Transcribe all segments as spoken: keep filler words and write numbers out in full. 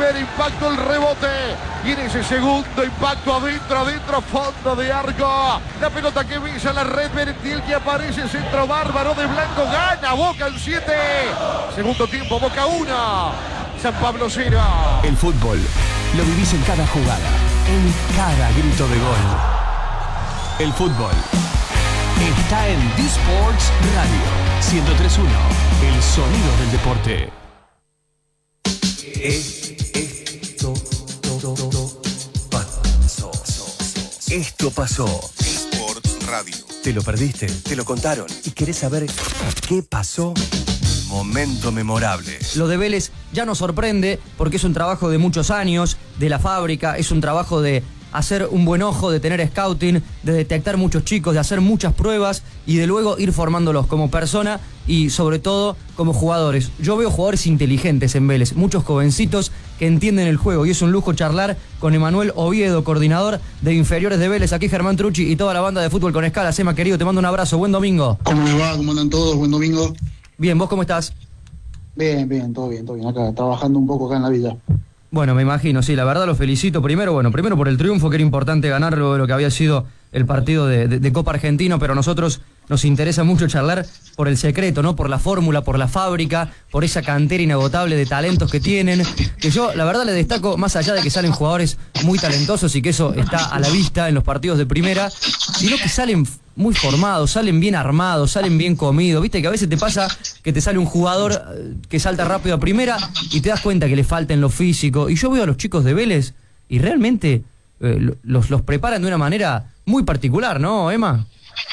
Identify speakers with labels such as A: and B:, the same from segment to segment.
A: primer impacto, el rebote. Y en ese segundo impacto, adentro, adentro, fondo de arco. La pelota que visa la red, Merentiel que aparece, centro bárbaro de Blanco, gana Boca en siete. Segundo tiempo, Boca uno, San Pablo cero.
B: El fútbol lo vivís en cada jugada, en cada grito de gol. El fútbol está en D-Sports Radio ciento tres punto uno, el sonido del deporte. Esto pasó. Esto pasó.
C: D-Sports Radio.
B: ¿Te lo perdiste? ¿Te lo contaron? ¿Y querés saber qué pasó? Momento memorable.
D: Lo de Vélez ya nos sorprende porque es un trabajo de muchos años, de la fábrica, es un trabajo de hacer un buen ojo, de tener scouting, de detectar muchos chicos, de hacer muchas pruebas y de luego ir formándolos como persona y sobre todo como jugadores. Yo veo jugadores inteligentes en Vélez, muchos jovencitos que entienden el juego y es un lujo charlar con Emanuel Oviedo, coordinador de inferiores de Vélez. Aquí Germán Trucci y toda la banda de Fútbol con Escala. Sema, querido, te mando un abrazo, buen domingo.
E: ¿Cómo les va? ¿Cómo andan todos? Buen domingo.
D: Bien, ¿vos cómo estás?
E: Bien, bien, todo bien, todo bien. Acá, trabajando un poco acá en la villa.
D: Bueno, me imagino, sí, la verdad lo felicito. Primero, bueno, primero por el triunfo, que era importante ganar luego de lo que había sido el partido de, de, de Copa Argentino, pero a nosotros nos interesa mucho charlar por el secreto, ¿no? Por la fórmula, por la fábrica, por esa cantera inagotable de talentos que tienen, que yo la verdad le destaco, más allá de que salen jugadores muy talentosos y que eso está a la vista en los partidos de primera, sino que salen muy formados, salen bien armados, salen bien comidos. Viste que a veces te pasa que te sale un jugador que salta rápido a primera y te das cuenta que le falta en lo físico. Y yo veo a los chicos de Vélez y realmente eh, los, los preparan de una manera muy particular, ¿no, Emma?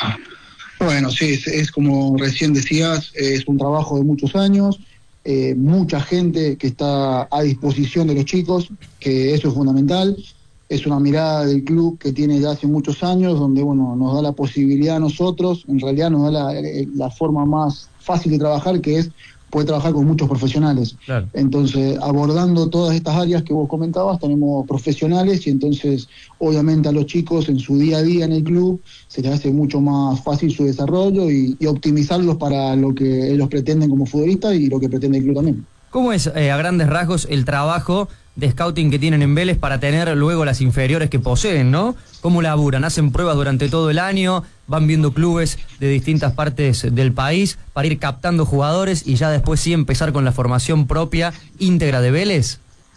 E: Bueno, sí, es, es como recién decías, es un trabajo de muchos años, eh, mucha gente que está a disposición de los chicos, que eso es fundamental. Es una mirada del club que tiene ya hace muchos años, donde bueno nos da la posibilidad a nosotros, en realidad nos da la, la forma más fácil de trabajar, que es poder trabajar con muchos profesionales.
D: Claro.
E: Entonces, abordando todas estas áreas que vos comentabas, tenemos profesionales y entonces, obviamente, a los chicos en su día a día en el club se les hace mucho más fácil su desarrollo y, y optimizarlos para lo que ellos pretenden como futbolistas y lo que pretende el club también.
D: ¿Cómo es, eh, a grandes rasgos, el trabajo de scouting que tienen en Vélez para tener luego las inferiores que poseen, ¿no? ¿Cómo laburan? ¿Hacen pruebas durante todo el año? ¿Van viendo clubes de distintas partes del país para ir captando jugadores y ya después sí empezar con la formación propia íntegra de Vélez?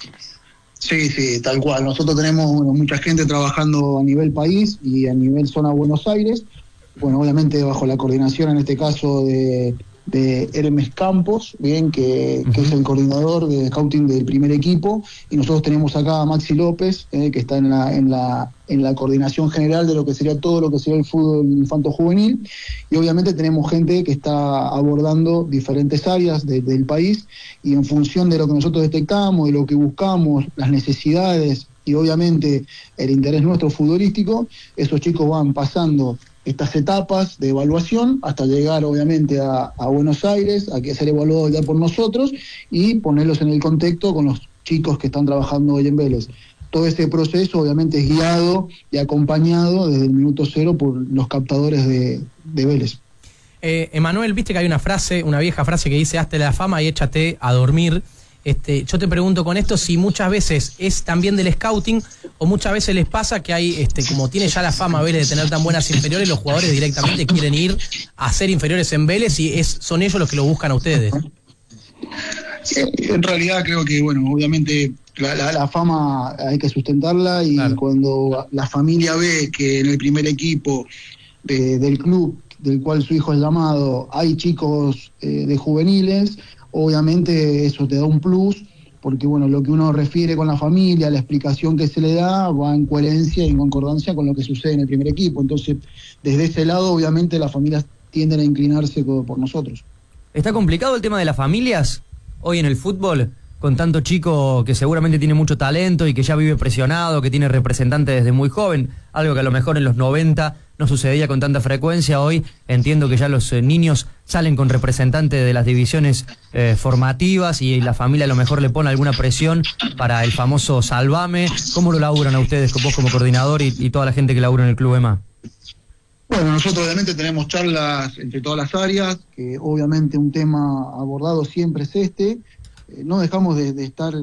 E: Sí, sí, tal cual. Nosotros tenemos bueno, mucha gente trabajando a nivel país y a nivel zona Buenos Aires. Bueno, obviamente bajo la coordinación en este caso de... de Hermes Campos, bien, que, uh-huh. que es el coordinador de scouting del primer equipo, y nosotros tenemos acá a Maxi López, eh, que está en la, en la en la coordinación general de lo que sería todo lo que sería el fútbol infanto juvenil, y obviamente tenemos gente que está abordando diferentes áreas de, del país, y en función de lo que nosotros detectamos, de lo que buscamos, las necesidades y obviamente el interés nuestro futbolístico, esos chicos van pasando estas etapas de evaluación hasta llegar obviamente a, a Buenos Aires, a que ser evaluado ya por nosotros y ponerlos en el contexto con los chicos que están trabajando hoy en Vélez. Todo este proceso obviamente es guiado y acompañado desde el minuto cero por los captadores de, de Vélez.
F: Eh, Emanuel, viste que hay una frase, una vieja frase que dice hazte la fama y échate a dormir. Este, yo te pregunto con esto si muchas veces es también del scouting o muchas veces les pasa que hay, este, como tiene ya la fama Vélez de tener tan buenas inferiores, los jugadores directamente quieren ir a ser inferiores en Vélez y es, son ellos los que lo buscan a ustedes.
E: En realidad creo que, bueno, obviamente la, la, la fama hay que sustentarla y claro. Cuando la familia ve que en el primer equipo de, del club del cual su hijo es llamado hay chicos eh, de juveniles, obviamente eso te da un plus, porque bueno, lo que uno refiere con la familia, la explicación que se le da, va en coherencia y en concordancia con lo que sucede en el primer equipo. Entonces, desde ese lado, obviamente, las familias tienden a inclinarse por nosotros.
D: ¿Está complicado el tema de las familias hoy en el fútbol? Con tanto chico que seguramente tiene mucho talento y que ya vive presionado, que tiene representante desde muy joven, algo que a lo mejor en los noventa no sucedía con tanta frecuencia. Hoy entiendo que ya los eh, niños salen con representantes de las divisiones eh, formativas y la familia a lo mejor le pone alguna presión para el famoso salvame. ¿Cómo lo laburan a ustedes, vos como coordinador y, y toda la gente que labura en el club, Emma?
E: Bueno, nosotros obviamente tenemos charlas entre todas las áreas, que obviamente un tema abordado siempre es este. Eh, no dejamos de, de estar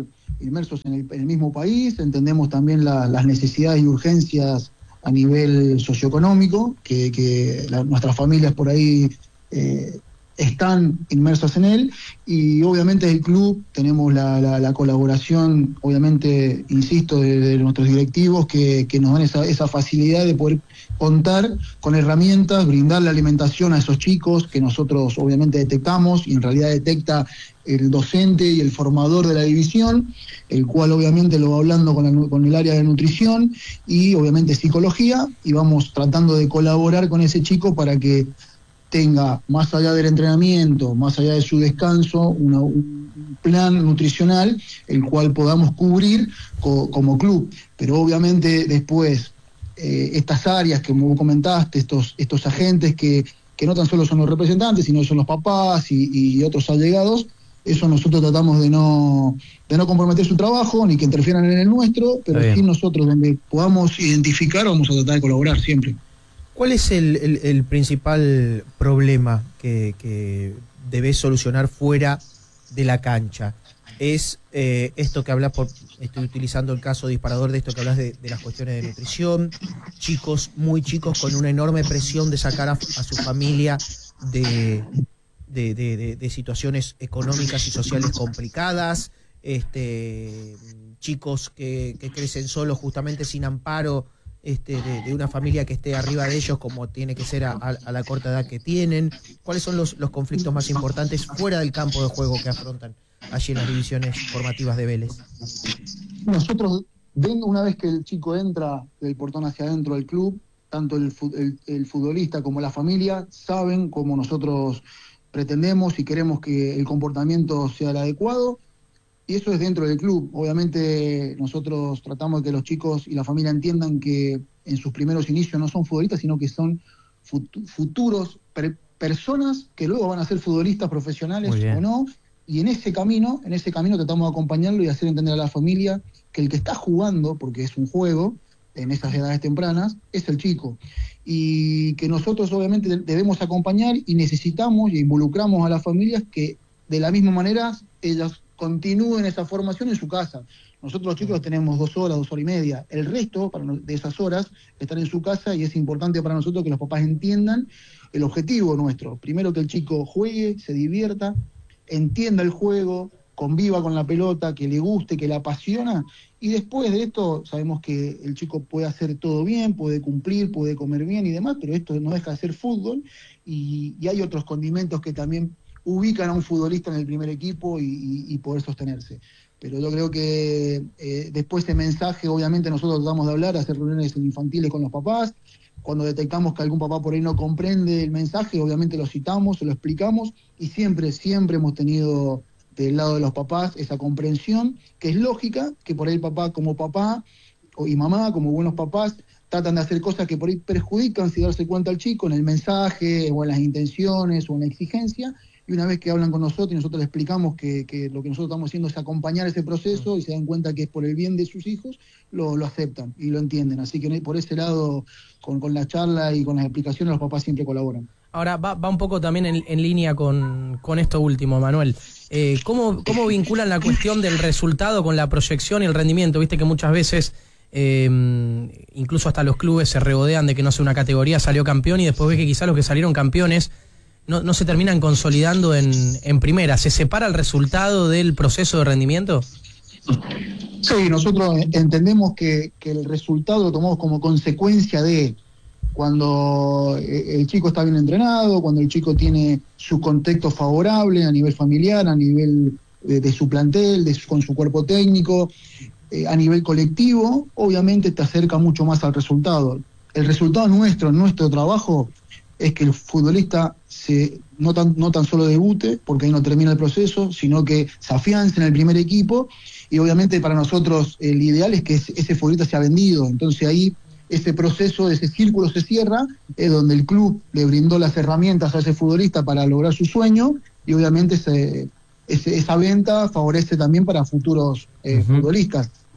E: inmersos en el, en el mismo país, entendemos también la, las necesidades y urgencias a nivel socioeconómico, que, que la, nuestras familias por ahí eh, están inmersas en él, y obviamente el club tenemos la, la, la colaboración, obviamente, insisto, de, de nuestros directivos que, que nos dan esa, esa facilidad de poder contar con herramientas, brindar la alimentación a esos chicos que nosotros obviamente detectamos, y en realidad detecta el docente y el formador de la división, el cual obviamente lo va hablando con, la, con el área de nutrición y obviamente psicología, y vamos tratando de colaborar con ese chico para que tenga, más allá del entrenamiento, más allá de su descanso, una, un plan nutricional, el cual podamos cubrir co, como club. Pero obviamente después, eh, estas áreas que como comentaste, estos, estos agentes que, que no tan solo son los representantes, sino son los papás y, y otros allegados, eso nosotros tratamos de no, de no comprometer su trabajo, ni que interfieran en el nuestro, pero sí nosotros donde podamos identificar, vamos a tratar de colaborar siempre.
C: ¿Cuál es el, el, el principal problema que, que debes solucionar fuera de la cancha? Es eh, esto que hablas, por, estoy utilizando el caso disparador de esto que hablas de, de las cuestiones de nutrición, chicos muy chicos con una enorme presión de sacar a, a su familia de, de, de, de, de situaciones económicas y sociales complicadas, este, chicos que, que crecen solos justamente sin amparo, Este, de, de una familia que esté arriba de ellos, como tiene que ser a, a, a la corta edad que tienen. ¿Cuáles son los, los conflictos más importantes fuera del campo de juego que afrontan allí en las divisiones formativas de Vélez?
E: Nosotros, una vez que el chico entra del portón hacia adentro del club, tanto el, el, el futbolista como la familia saben cómo nosotros pretendemos y queremos que el comportamiento sea el adecuado, y eso es dentro del club. Obviamente nosotros tratamos de que los chicos y la familia entiendan que en sus primeros inicios no son futbolistas, sino que son fut- futuros per- personas que luego van a ser futbolistas profesionales o no, y en ese camino, en ese camino tratamos de acompañarlo y hacer entender a la familia que el que está jugando, porque es un juego, en esas edades tempranas, es el chico. Y que nosotros obviamente debemos acompañar y necesitamos y involucramos a las familias que de la misma manera ellas continúen esa formación en su casa. Nosotros los chicos tenemos dos horas, dos horas y media. El resto para no, de esas horas están en su casa, y es importante para nosotros que los papás entiendan el objetivo nuestro. Primero, que el chico juegue, se divierta, entienda el juego, conviva con la pelota, que le guste, que le apasiona, y después de esto sabemos que el chico puede hacer todo bien, puede cumplir, puede comer bien y demás, pero esto no deja de ser fútbol, y, y hay otros condimentos que también ubican a un futbolista en el primer equipo y, y, y poder sostenerse. Pero yo creo que eh, después de mensaje, obviamente nosotros tratamos de hablar, hacer reuniones infantiles con los papás. Cuando detectamos que algún papá por ahí no comprende el mensaje, obviamente lo citamos, se lo explicamos, y siempre, siempre hemos tenido del lado de los papás esa comprensión, que es lógica, que por ahí el papá como papá y mamá, como buenos papás, tratan de hacer cosas que por ahí perjudican, sin darse cuenta al chico, en el mensaje, o en las intenciones, o en la exigencia. Y una vez que hablan con nosotros y nosotros les explicamos que, que lo que nosotros estamos haciendo es acompañar ese proceso, y se dan cuenta que es por el bien de sus hijos, lo, lo aceptan y lo entienden. Así que por ese lado, con, con la charla y con las explicaciones, los papás siempre colaboran.
F: Ahora, va, va un poco también en, en línea con, con esto último, Manuel. Eh, ¿cómo, ¿Cómo vinculan la cuestión del resultado con la proyección y el rendimiento? Viste que muchas veces, eh, incluso hasta los clubes se regodean de que, no sé, una categoría salió campeón, y después ves que quizás los que salieron campeones No, no se terminan consolidando en, en primera. ¿Se separa el resultado del proceso de rendimiento?
E: Sí, nosotros entendemos que, que el resultado lo tomamos como consecuencia de cuando el chico está bien entrenado, cuando el chico tiene su contexto favorable a nivel familiar, a nivel de, de su plantel, de su, con su cuerpo técnico, eh, a nivel colectivo, obviamente te acerca mucho más al resultado. El resultado nuestro, nuestro trabajo, es que el futbolista se, no, tan, no tan solo debute, porque ahí no termina el proceso, sino que se afiance en el primer equipo, y obviamente para nosotros el ideal es que ese futbolista sea vendido. Entonces ahí ese proceso, ese círculo se cierra, es donde el club le brindó las herramientas a ese futbolista para lograr su sueño, y obviamente ese, ese, esa venta favorece también para futuros eh, uh-huh. futbolistas.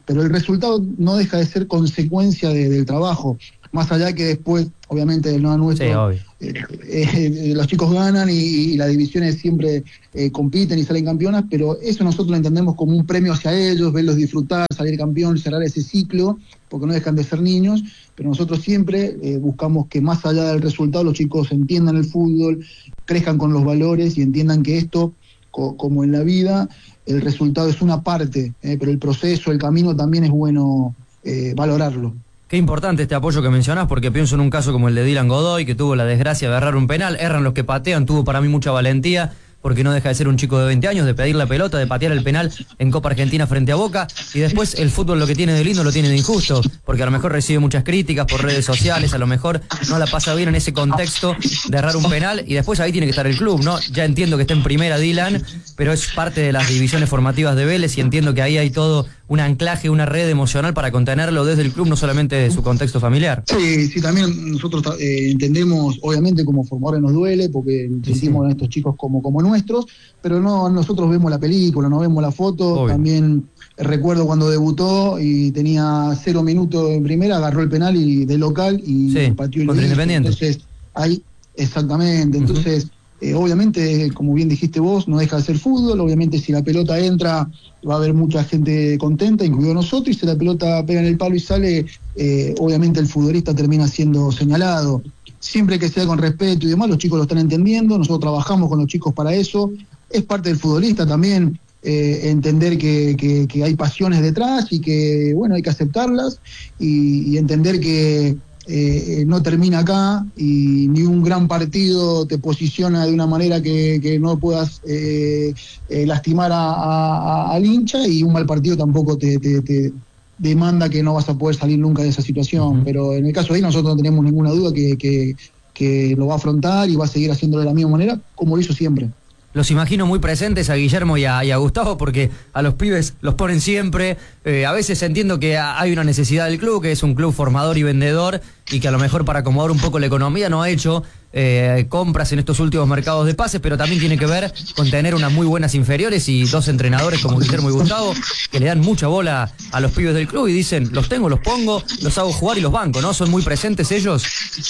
E: pero el resultado no deja de ser consecuencia de, del trabajo, más allá que después, obviamente, no nuestro,
D: sí, obvio.
E: eh, eh, los chicos ganan y, y las divisiones siempre eh, compiten y salen campeonas, pero eso nosotros lo entendemos como un premio hacia ellos, verlos disfrutar, salir campeón, cerrar ese ciclo, porque no dejan de ser niños, pero nosotros siempre eh, buscamos que más allá del resultado los chicos entiendan el fútbol, crezcan con los valores y entiendan que esto, co- como en la vida, el resultado es una parte, eh, pero el proceso, el camino también es bueno eh, valorarlo.
D: Qué importante este apoyo que mencionás, porque pienso en un caso como el de Dylan Godoy, que tuvo la desgracia de errar un penal, erran los que patean, tuvo para mí mucha valentía, porque no deja de ser un chico de veinte años, de pedir la pelota, de patear el penal en Copa Argentina frente a Boca, y después el fútbol lo que tiene de lindo lo tiene de injusto, porque a lo mejor recibe muchas críticas por redes sociales, a lo mejor no la pasa bien en ese contexto de errar un penal, y después ahí tiene que estar el club, ¿no? Ya entiendo que está en primera Dylan, pero es parte de las divisiones formativas de Vélez, y entiendo que ahí hay todo un anclaje, una red emocional para contenerlo desde el club, no solamente de su contexto familiar.
E: Sí, sí, también nosotros eh, entendemos, obviamente como formadores nos duele, porque sentimos sí. a estos chicos como, como nuestros, pero no, nosotros vemos la película, no vemos la foto, obvio. También recuerdo cuando debutó y tenía cero minutos en primera, agarró el penal y de local y
D: sí,
E: pateó el
D: contra Independiente.
E: Entonces, ahí, exactamente, entonces... Uh-huh. Eh, obviamente, como bien dijiste vos, no deja de ser fútbol, obviamente si la pelota entra va a haber mucha gente contenta, incluido nosotros, y si la pelota pega en el palo y sale, eh, obviamente el futbolista termina siendo señalado. Siempre que sea con respeto y demás, los chicos lo están entendiendo, nosotros trabajamos con los chicos para eso, es parte del futbolista también, eh, entender que, que, que hay pasiones detrás y que, bueno, hay que aceptarlas y, y entender que Eh, no termina acá y ni un gran partido te posiciona de una manera que, que no puedas eh, eh, lastimar a, a, al hincha, y un mal partido tampoco te, te, te demanda que no vas a poder salir nunca de esa situación. Uh-huh. Pero en el caso de él nosotros no tenemos ninguna duda que, que, que lo va a afrontar y va a seguir haciéndolo de la misma manera como lo hizo siempre.
D: Los imagino muy presentes a Guillermo y a, y a Gustavo, porque a los pibes los ponen siempre. Eh, a veces entiendo que hay una necesidad del club, que es un club formador y vendedor, y que a lo mejor para acomodar un poco la economía no ha hecho eh, compras en estos últimos mercados de pases, pero también tiene que ver con tener unas muy buenas inferiores y dos entrenadores como Guillermo y Gustavo, que le dan mucha bola a los pibes del club y dicen, los tengo, los pongo, los hago jugar y los banco, ¿no? Son muy presentes ellos.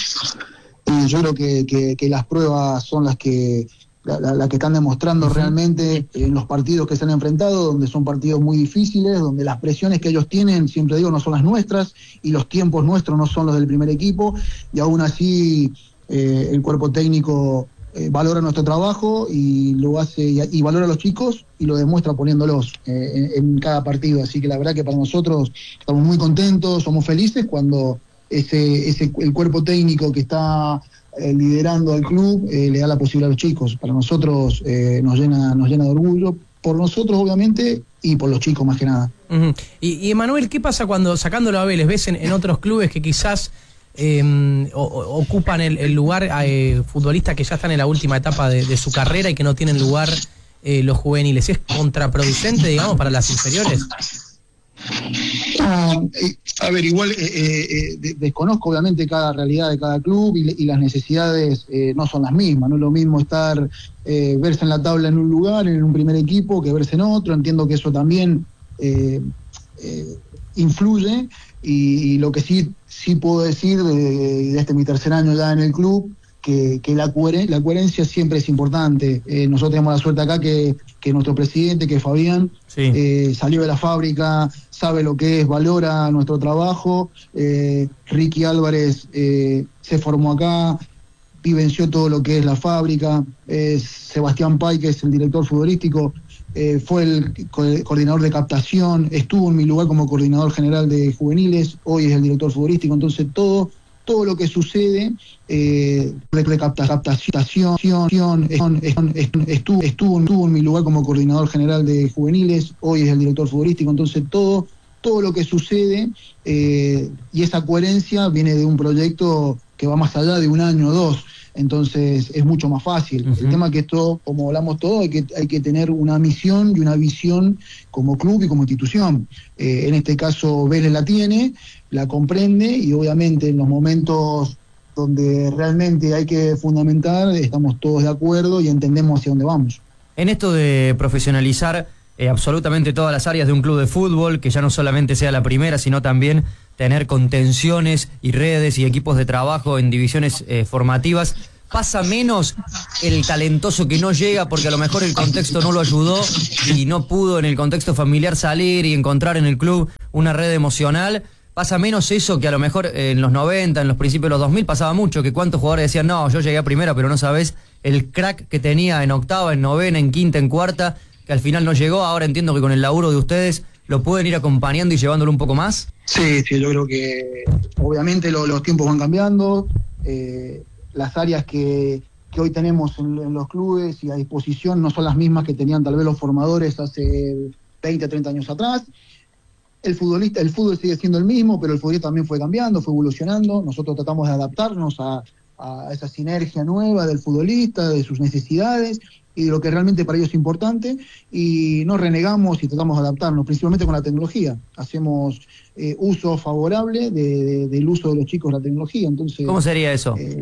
E: Y yo creo que, que, que las pruebas son las que... La, la, la que están demostrando uh-huh. realmente en los partidos que se han enfrentado, donde son partidos muy difíciles, donde las presiones que ellos tienen, siempre digo, no son las nuestras, y los tiempos nuestros no son los del primer equipo, y aún así eh, el cuerpo técnico eh, valora nuestro trabajo y lo hace y, y valora a los chicos y lo demuestra poniéndolos eh, en, en cada partido. Así que la verdad que para nosotros estamos muy contentos, somos felices cuando ese, ese el cuerpo técnico que está Eh, liderando al club, eh, le da la posibilidad a los chicos. Para nosotros eh, nos llena nos llena de orgullo, por nosotros obviamente y por los chicos más que nada.
F: Uh-huh. Y, y Emanuel, ¿qué pasa cuando, sacándolo a Vélez, ves en, en otros clubes que quizás eh, o, o, ocupan el, el lugar eh, futbolistas que ya están en la última etapa de, de su carrera y que no tienen lugar eh, los juveniles? ¿Es contraproducente, digamos, para las inferiores?
E: No, eh, a ver, igual eh, eh, de, desconozco obviamente cada realidad de cada club y, y las necesidades eh, no son las mismas, no es lo mismo estar, eh, verse en la tabla en un lugar, en un primer equipo, que verse en otro. Entiendo que eso también eh, eh, influye y, y lo que sí, sí puedo decir de, de este mi tercer año ya en el club, que, que la, coher- la coherencia siempre es importante. Eh, nosotros tenemos la suerte acá que, que nuestro presidente, que es Fabián, sí. eh, salió de la fábrica, sabe lo que es, valora nuestro trabajo. eh, Ricky Álvarez eh, se formó acá, vivenció todo lo que es la fábrica. eh, Sebastián Pay, que es el director futbolístico, eh, fue el co- coordinador de captación, estuvo en mi lugar como coordinador general de juveniles, hoy es el director futbolístico. Entonces todo todo lo que sucede, eh, de captación, estuvo, estuvo, estuvo en mi lugar como coordinador general de juveniles, hoy es el director futbolístico. Entonces todo, todo lo que sucede eh, y esa coherencia viene de un proyecto que va más allá de un año o dos. Entonces es mucho más fácil. Uh-huh. El tema es que esto, como hablamos todos, hay que, hay que tener una misión y una visión como club y como institución. Eh, en este caso Vélez la tiene, la comprende, y obviamente en los momentos donde realmente hay que fundamentar, estamos todos de acuerdo y entendemos hacia dónde vamos.
D: En esto de profesionalizar eh, absolutamente todas las áreas de un club de fútbol, que ya no solamente sea la primera, sino también tener contenciones y redes y equipos de trabajo en divisiones eh, formativas. ¿Pasa menos el talentoso que no llega porque a lo mejor el contexto no lo ayudó y no pudo en el contexto familiar salir y encontrar en el club una red emocional? ¿Pasa menos eso que a lo mejor en los noventa, en los principios de los dos mil pasaba mucho? Que cuántos jugadores decían, no, yo llegué a primera, pero no sabés el crack que tenía en octava, en novena, en quinta, en cuarta, que al final no llegó. Ahora entiendo que con el laburo de ustedes lo pueden ir acompañando y llevándolo un poco más.
E: Sí, sí, yo creo que obviamente lo, los tiempos van cambiando, eh, las áreas que, que hoy tenemos en, en los clubes y a disposición no son las mismas que tenían tal vez los formadores hace veinte, treinta años atrás. El futbolista, el fútbol sigue siendo el mismo, pero el futbolista también fue cambiando, fue evolucionando. Nosotros tratamos de adaptarnos a, a esa sinergia nueva del futbolista, de sus necesidades y de lo que realmente para ellos es importante, y no renegamos y tratamos de adaptarnos, principalmente con la tecnología. Hacemos eh, uso favorable de, de, del uso de los chicos de la tecnología. Entonces,
D: ¿cómo sería eso?
E: Eh,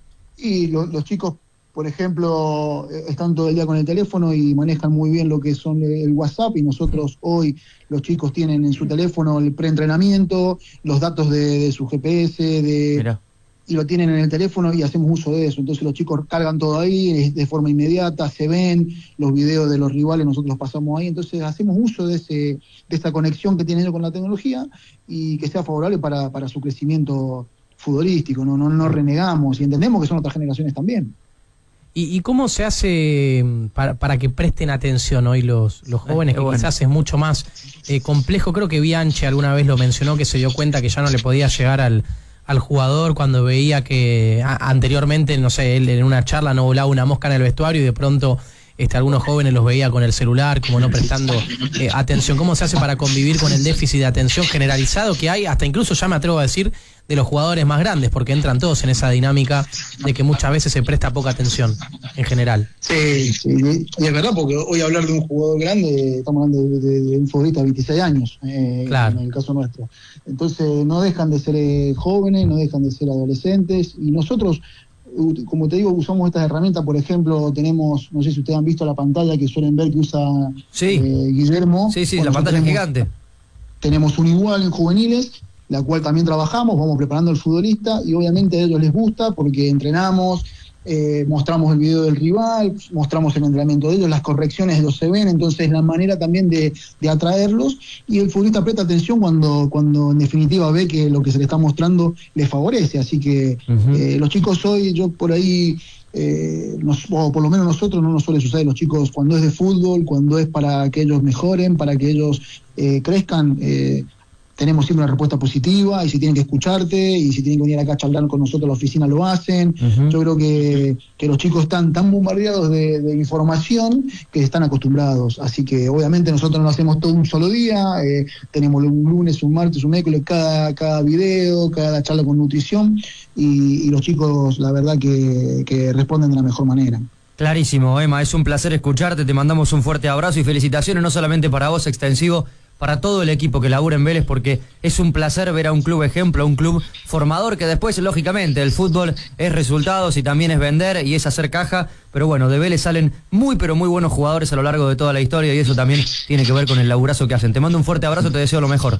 E: y lo, los chicos, por ejemplo, están todo el día con el teléfono y manejan muy bien lo que son el WhatsApp, y nosotros hoy los chicos tienen en su teléfono el preentrenamiento, los datos de, de su G P S, de... Mira. Y lo tienen en el teléfono y hacemos uso de eso. Entonces los chicos cargan todo ahí de forma inmediata, se ven los videos de los rivales, nosotros los pasamos ahí. Entonces hacemos uso de ese de esa conexión que tienen ellos con la tecnología y que sea favorable para, para su crecimiento futbolístico. No, no, no renegamos y entendemos que son otras generaciones también.
F: ¿Y, y cómo se hace para, para que presten atención hoy los, los jóvenes, eh, que bueno. quizás es mucho más eh, complejo? Creo que Bianchi alguna vez lo mencionó, que se dio cuenta que ya no le podía llegar al... al jugador cuando veía que a, anteriormente, no sé, él en una charla no volaba una mosca en el vestuario y de pronto este, algunos jóvenes los veía con el celular, como no prestando eh, atención. ¿Cómo se hace para convivir con el déficit de atención generalizado que hay, hasta incluso ya me atrevo a decir, de los jugadores más grandes, porque entran todos en esa dinámica de que muchas veces se presta poca atención en general?
E: Sí, sí, y es verdad, porque hoy hablar de un jugador grande, estamos hablando de, de, de un futbolista de veintiséis años, eh, claro. En el caso nuestro. Entonces no dejan de ser eh, jóvenes, no dejan de ser adolescentes, y nosotros, como te digo, usamos estas herramientas. Por ejemplo, tenemos, no sé si ustedes han visto la pantalla que suelen ver que usa
D: sí.
E: eh, Guillermo.
D: Sí, sí, la pantalla tenemos, gigante.
E: Tenemos un igual en juveniles, la cual también trabajamos, vamos preparando al futbolista, y obviamente a ellos les gusta porque entrenamos, eh, mostramos el video del rival, mostramos el entrenamiento de ellos, las correcciones ellos se ven, entonces la manera también de, de atraerlos, y el futbolista presta atención cuando, cuando en definitiva ve que lo que se le está mostrando le favorece. Así que uh-huh. eh, los chicos hoy, yo por ahí, eh, nos, o por lo menos nosotros no nos suele suceder, los chicos cuando es de fútbol, cuando es para que ellos mejoren, para que ellos eh, crezcan, eh, tenemos siempre una respuesta positiva, y si tienen que escucharte y si tienen que venir acá a charlar con nosotros a la oficina lo hacen. Uh-huh. Yo creo que, que los chicos están tan bombardeados de, de información que están acostumbrados, así que obviamente nosotros no lo hacemos todo un solo día, eh, tenemos un lunes, un martes, un miércoles, cada, cada video, cada charla con nutrición, y, y los chicos la verdad que, que responden de la mejor manera.
D: Clarísimo, Emma, es un placer escucharte, te mandamos un fuerte abrazo y felicitaciones no solamente para vos, extensivo para todo el equipo que labura en Vélez, porque es un placer ver a un club ejemplo, un club formador, que después, lógicamente, el fútbol es resultados y también es vender y es hacer caja, pero bueno, de Vélez salen muy pero muy buenos jugadores a lo largo de toda la historia, y eso también tiene que ver con el laburazo que hacen. Te mando un fuerte abrazo, te deseo lo mejor.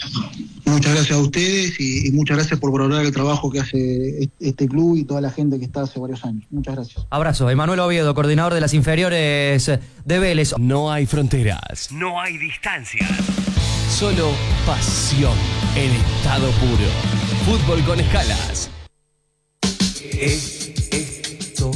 E: Muchas gracias a ustedes y, y muchas gracias por valorar el trabajo que hace este club y toda la gente que está hace varios años. Muchas gracias.
D: Abrazo. Emanuel Oviedo, coordinador de las inferiores de Vélez.
B: No hay fronteras,
G: no hay distancias,
B: solo pasión en estado puro. Fútbol con escalas. Esto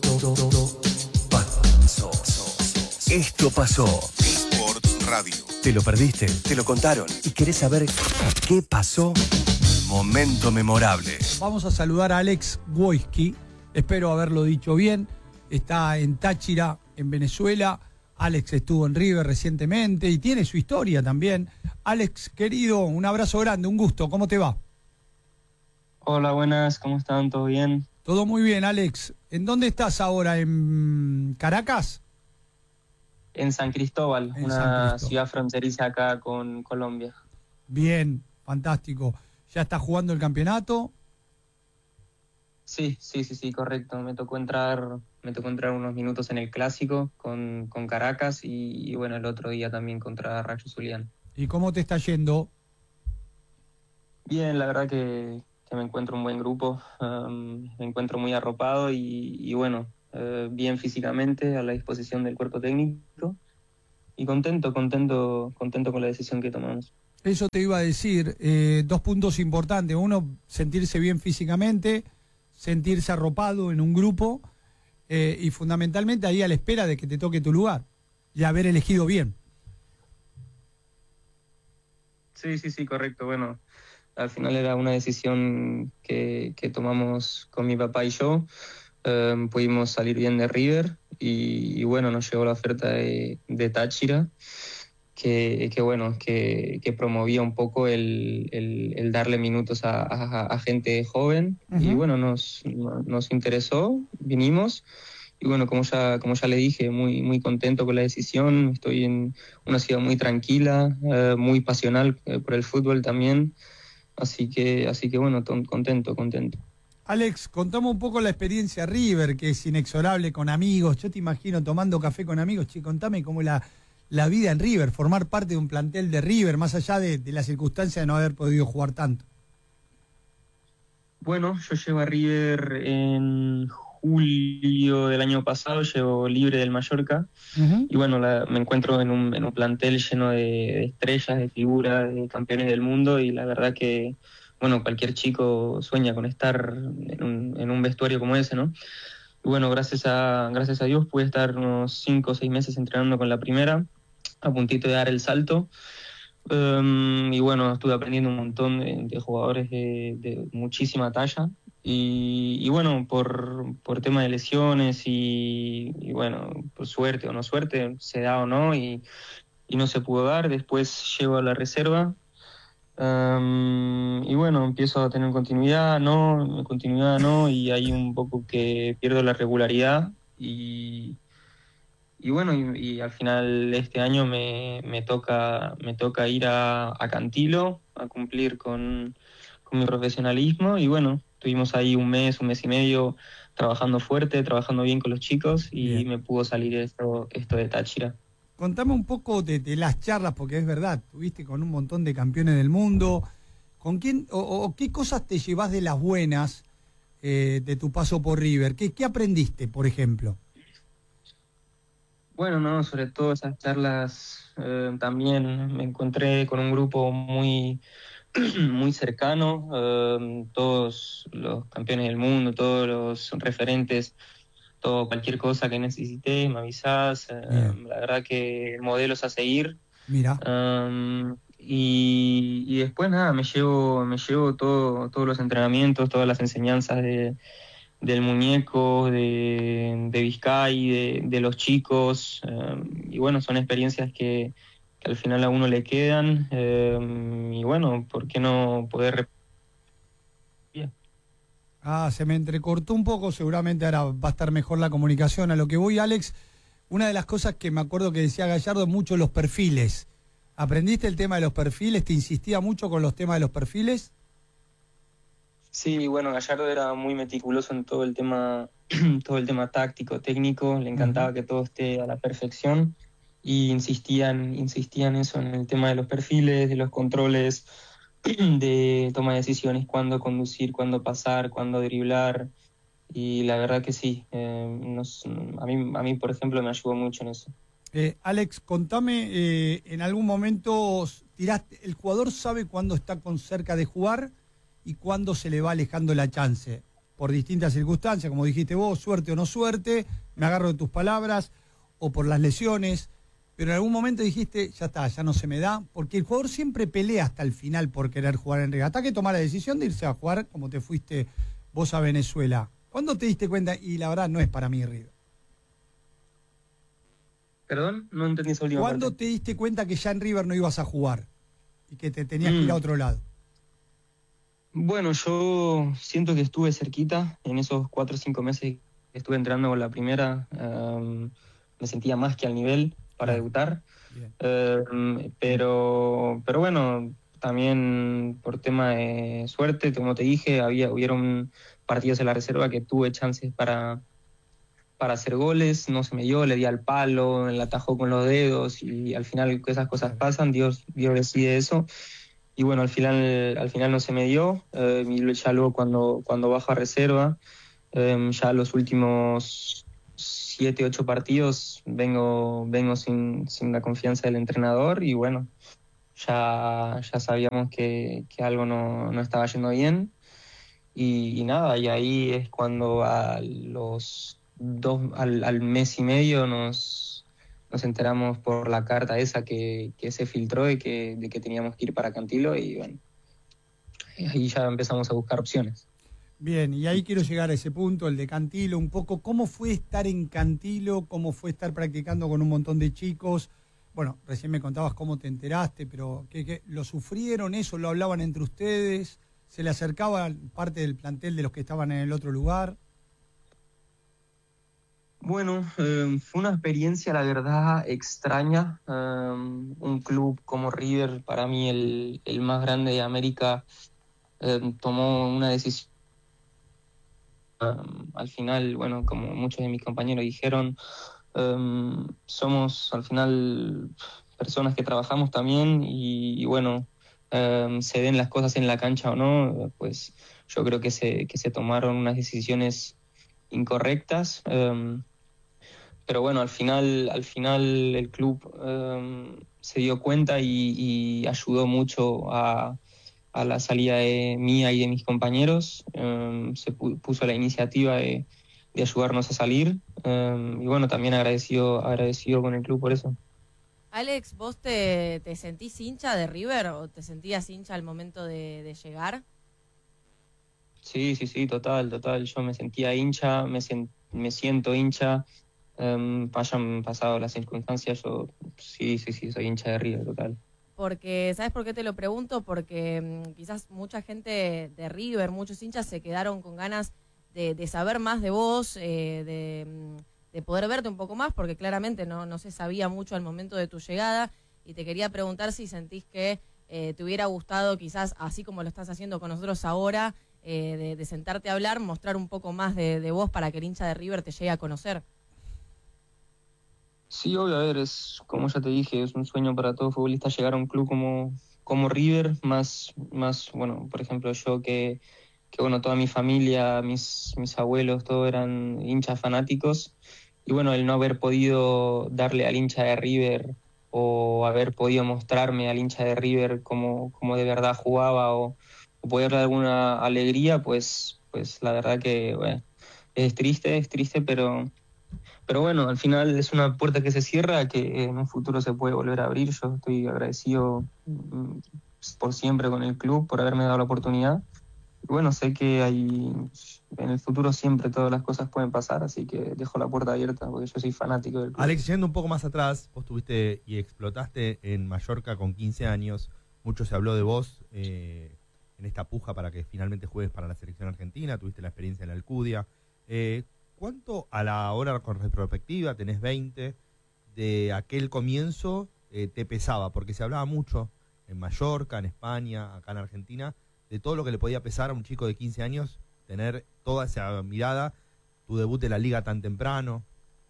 B: pasó. Esto pasó.
G: Sports Radio.
B: ¿Te lo perdiste? ¿Te lo contaron? ¿Y querés saber qué pasó? Momento memorable.
H: Vamos a saludar a Alex Wojski. Espero haberlo dicho bien. Está en Táchira, en Venezuela. Alex estuvo en River recientemente y tiene su historia también. Alex, querido, un abrazo grande, un gusto. ¿Cómo te va?
I: Hola, buenas. ¿Cómo están? ¿Todo bien?
H: Todo muy bien, Alex. ¿En dónde estás ahora? ¿En Caracas?
I: En San Cristóbal,
H: en
I: una
H: San Cristóbal.
I: ciudad fronteriza acá con Colombia.
H: Bien, fantástico. ¿Ya está jugando el campeonato?
I: Sí, sí, sí, sí, correcto. Me tocó entrar, me tocó entrar unos minutos en el clásico con, con Caracas y, y bueno, el otro día también contra Rayo Zuliano.
H: ¿Y cómo te está yendo?
I: Bien, la verdad que, que me encuentro un buen grupo, um, me encuentro muy arropado y, y bueno, eh, bien físicamente, a la disposición del cuerpo técnico y contento, contento, contento con la decisión que tomamos.
H: Eso te iba a decir, eh, dos puntos importantes. Uno, sentirse bien físicamente, sentirse arropado en un grupo eh, y fundamentalmente ahí a la espera de que te toque tu lugar y haber elegido bien.
I: Sí, sí, sí, correcto. Bueno, al final era una decisión que, que tomamos con mi papá y yo. Eh, pudimos salir bien de River y, y bueno, nos llegó la oferta de, de Táchira, que, que bueno, que, que promovía un poco el, el, el darle minutos a, a, a gente joven. Uh-huh. Y bueno, nos, nos interesó, vinimos. Y bueno, como ya, como ya le dije, muy, muy contento con la decisión. Estoy en una ciudad muy tranquila, eh, muy pasional eh, por el fútbol también. Así que, así que bueno, ton, contento, contento.
H: Alex, contame un poco la experiencia River, que es inexorable con amigos. Yo te imagino tomando café con amigos. Che, contame cómo la, la vida en River, formar parte de un plantel de River, más allá de, de la circunstancia de no haber podido jugar tanto.
I: Bueno, yo llego a River en julio del año pasado, llego libre del Mallorca. Uh-huh. Y bueno, la, me encuentro en un, en un plantel lleno de, de estrellas, de figuras, de campeones del mundo, y la verdad que, bueno, cualquier chico sueña con estar en un, en un vestuario como ese, ¿no? Y bueno, gracias a, gracias a Dios pude estar unos cinco o seis meses entrenando con la primera, a puntito de dar el salto. Um, y bueno, estuve aprendiendo un montón de, de jugadores de, de muchísima talla. Y, y bueno, por, por tema de lesiones y, y bueno, por suerte o no suerte, se da o no, y, y no se pudo dar. Después llego a la reserva. Um, y bueno, empiezo a tener continuidad, no, continuidad no, y hay un poco que pierdo la regularidad y, y bueno, y, y al final este año me, me toca me toca ir a, a Cantilo a cumplir con, con mi profesionalismo y bueno, estuvimos ahí un mes, un mes y medio trabajando fuerte, trabajando bien con los chicos y bien. Me pudo salir esto, esto de Táchira.
H: Contame un poco de, de las charlas, porque es verdad, tuviste con un montón de campeones del mundo. ¿Con quién o, o qué cosas te llevas de las buenas eh, de tu paso por River? ¿Qué, qué aprendiste, por ejemplo?
I: Bueno, no, sobre todo esas charlas eh, también me encontré con un grupo muy, muy cercano, eh, todos los campeones del mundo, todos los referentes. Todo, cualquier cosa que necesité, me avisás. Eh, la verdad que modelos a seguir.
H: Mira.
I: Um, y, y después nada, me llevo, me llevo todo, todos los entrenamientos, todas las enseñanzas de, del muñeco, de, de Vizcay, de, de los chicos. Um, y bueno, son experiencias que, que al final a uno le quedan. Um, y bueno, ¿por qué no poder repetir?
H: Ah, se me entrecortó un poco, seguramente ahora va a estar mejor la comunicación. A lo que voy, Alex, una de las cosas que me acuerdo que decía Gallardo es mucho los perfiles. ¿Aprendiste el tema de los perfiles? ¿Te insistía mucho con los temas de los perfiles?
I: Sí, bueno, Gallardo era muy meticuloso en todo el tema, todo el tema táctico, técnico, le encantaba uh-huh. que todo esté a la perfección y insistían, insistían eso en el tema de los perfiles, de los controles, de toma de decisiones, cuándo conducir, cuándo pasar, cuándo driblar, y la verdad que sí, eh, nos, a, mí, a mí por ejemplo me ayudó mucho en eso.
H: Eh, Alex, contame, eh, en algún momento tiraste, el jugador sabe cuándo está con cerca de jugar y cuándo se le va alejando la chance, por distintas circunstancias, como dijiste vos, suerte o no suerte, me agarro de tus palabras, o por las lesiones. Pero en algún momento dijiste, ya está, ya no se me da, porque el jugador siempre pelea hasta el final por querer jugar en River. Hasta que tomar la decisión de irse a jugar como te fuiste vos a Venezuela. ¿Cuándo te diste cuenta? Y la verdad no es para mí River.
I: Perdón, no entendí esa última
H: ¿Cuándo
I: parte?
H: te diste cuenta que ya en River no ibas a jugar? Y que te tenías mm. que ir a otro lado.
I: Bueno, yo siento que estuve cerquita en esos cuatro o cinco meses que estuve entrenando con la primera. Um, me sentía más que al nivel para debutar, uh, pero pero bueno, también por tema de suerte, como te dije, había hubieron partidos en la reserva que tuve chances para, para hacer goles, no se me dio, le di al palo, el atajó con los dedos y al final esas cosas pasan, Dios, Dios decide eso. Y bueno, al final, al final no se me dio, eh, y ya luego cuando, cuando bajo a reserva, eh, ya los últimos siete, ocho partidos vengo, vengo sin, sin la confianza del entrenador y bueno, ya, ya sabíamos que, que algo no, no estaba yendo bien y, y nada, y ahí es cuando a los dos, al, al mes y medio nos, nos enteramos por la carta esa que, que se filtró de que, de que teníamos que ir para Cantilo y bueno, ahí ya empezamos a buscar opciones.
H: Bien, y ahí quiero llegar a ese punto, el de Cantilo, un poco, ¿cómo fue estar en Cantilo? ¿Cómo fue estar practicando con un montón de chicos? Bueno, recién me contabas cómo te enteraste, pero ¿qué, qué, ¿lo sufrieron eso? ¿Lo hablaban entre ustedes? ¿Se le acercaba parte del plantel de los que estaban en el otro lugar?
I: Bueno, eh, fue una experiencia, la verdad, extraña. Um, un club como River, para mí el, el más grande de América, eh, tomó una decisión. Um, al final, bueno, como muchos de mis compañeros dijeron, um, somos al final personas que trabajamos también y, y bueno, um, se den las cosas en la cancha o no, pues yo creo que se, que se tomaron unas decisiones incorrectas. Um, pero bueno, al final, al final el club um, se dio cuenta y, y ayudó mucho a a la salida de mía y de mis compañeros, um, se pu- puso la iniciativa de, de ayudarnos a salir, um, y bueno, también agradecido, agradecido con el club por eso.
J: Alex, ¿vos te, te sentís hincha de River o te sentías hincha al momento de, de llegar?
I: Sí, sí, sí, total, total, yo me sentía hincha, me, sen- me siento hincha, um, hayan pasado las circunstancias, yo sí, sí, sí, soy hincha de River, total.
J: Porque, ¿sabes por qué te lo pregunto? Porque mmm, quizás mucha gente de River, muchos hinchas se quedaron con ganas de, de saber más de vos, eh, de, de poder verte un poco más, porque claramente no, no se sabía mucho al momento de tu llegada, y te quería preguntar si sentís que eh, te hubiera gustado quizás, así como lo estás haciendo con nosotros ahora, eh, de, de sentarte a hablar, mostrar un poco más de, de vos para que el hincha de River te llegue a conocer.
I: Sí, obvio, a ver, es como ya te dije, es un sueño para todo futbolista llegar a un club como, como River, más, más, bueno, por ejemplo, yo que, que bueno, toda mi familia, mis, mis abuelos, todos eran hinchas fanáticos, y bueno, el no haber podido darle al hincha de River o haber podido mostrarme al hincha de River cómo, cómo de verdad jugaba o, o poder dar alguna alegría, pues, pues la verdad que, bueno, es triste, es triste, pero... Pero bueno, al final es una puerta que se cierra, que en un futuro se puede volver a abrir. Yo estoy agradecido mm, por siempre con el club, por haberme dado la oportunidad. Y bueno, sé que hay, en el futuro siempre todas las cosas pueden pasar, así que dejo la puerta abierta porque yo soy fanático del club.
K: Alex, yendo un poco más atrás, vos tuviste y explotaste en Mallorca con quince años. Mucho se habló de vos eh, en esta puja para que finalmente juegues para la selección argentina. Tuviste la experiencia en la Alcudia. Eh, ¿Cuánto a la hora con retrospectiva, tenés veinte, de aquel comienzo eh, te pesaba? Porque se hablaba mucho en Mallorca, en España, acá en Argentina, de todo lo que le podía pesar a un chico de quince años, tener toda esa mirada, tu debut en la liga tan temprano.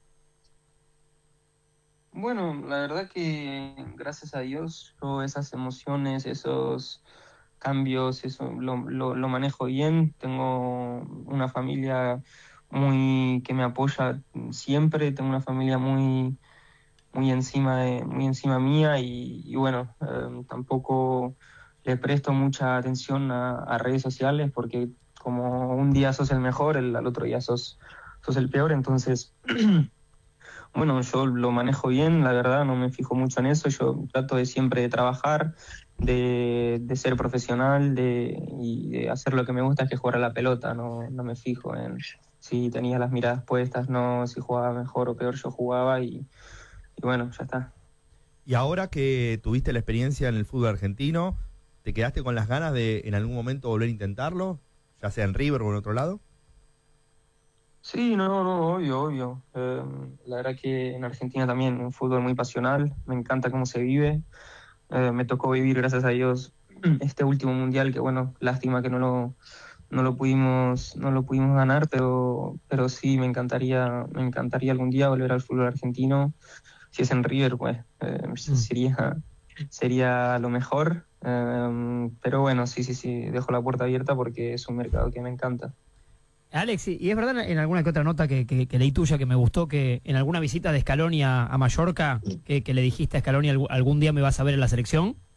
I: Bueno, la verdad que gracias a Dios yo esas emociones, esos cambios, eso lo, lo, lo manejo bien. Tengo una familia muy que me apoya siempre, tengo una familia muy muy encima de muy encima mía y, y bueno, eh, tampoco le presto mucha atención a, a redes sociales porque como un día sos el mejor, el, al otro día sos sos el peor, entonces bueno, yo lo manejo bien, la verdad, no me fijo mucho en eso, yo trato de siempre de trabajar, de, de ser profesional de, y de hacer lo que me gusta, que es jugar a la pelota, no, no me fijo en si tenía las miradas puestas, no, si jugaba mejor o peor, yo jugaba y, y bueno, ya está.
K: Y ahora que tuviste la experiencia en el fútbol argentino, ¿te quedaste con las ganas de en algún momento volver a intentarlo? Ya sea en River o en otro lado.
I: Sí, no, no, obvio, obvio. Eh, la verdad que en Argentina también un fútbol muy pasional, me encanta cómo se vive. Eh, me tocó vivir, gracias a Dios, este último mundial, que bueno, lástima que no lo no lo pudimos no lo pudimos ganar, pero pero sí me encantaría me encantaría algún día volver al fútbol argentino. Si es en River, pues eh, sería sería lo mejor, eh, pero bueno, sí sí sí dejo la puerta abierta porque es un mercado que me encanta.
L: Alex, y es verdad en alguna que otra nota que, que, que leí tuya que me gustó, que en alguna visita de Scaloni a, a Mallorca, que, que le dijiste a Scaloni algún día me vas a ver en la selección.